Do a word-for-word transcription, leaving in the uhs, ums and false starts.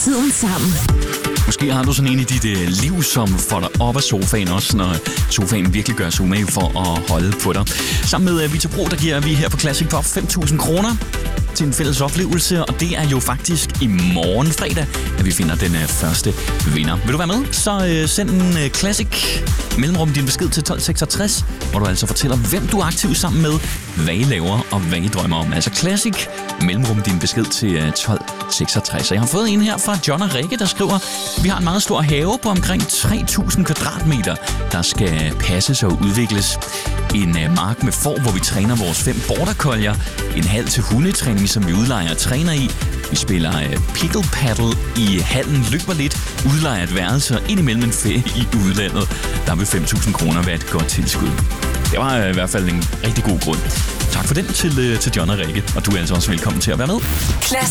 tiden sammen. Måske har du sådan en i dit øh, liv, som får dig op af sofaen, også når sofaen virkelig gør sig umage for at holde på dig. Sammen med øh, Vita Pro, der giver vi her på Classic Pop fem tusind kroner til en fælles oplevelse, og det er jo faktisk i morgen fredag, at vi finder den øh, første vinder. Vil du være med? Så øh, send en øh, Classic mellemrum din besked til tolv seksogtres, hvor du altså fortæller, hvem du er aktiv sammen med, hvad I laver og hvad I drømmer om. Altså Classic mellemrum din besked til øh, tolv seksogtres. Jeg har fået en her fra John og Rikke, der skriver: vi har en meget stor have på omkring tre tusind kvadratmeter, der skal passes og udvikles. En uh, mark med får, hvor vi træner vores fem border collier. En hal til hundetræning, som vi udlejer og træner i. Vi spiller uh, pickle paddle i hallen, løber lidt, udlejer et værelse og indimellem en ferie i udlandet. Der vil fem tusind kroner være et godt tilskud. Det var uh, i hvert fald en rigtig god grund. Tak for den til, uh, til John og Rikke, og du er altså også velkommen til at være med.